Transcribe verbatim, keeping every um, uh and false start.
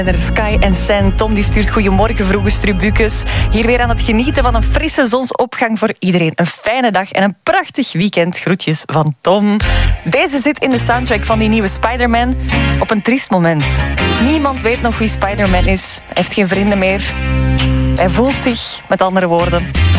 Sky en Sen. Tom die stuurt goedemorgen, vroege strubukus. Hier weer aan het genieten van een frisse zonsopgang voor iedereen. Een fijne dag en een prachtig weekend. Groetjes van Tom. Deze zit in de soundtrack van die nieuwe Spider-Man op een triest moment. Niemand weet nog wie Spider-Man is. Hij heeft geen vrienden meer. Hij voelt zich, met andere woorden,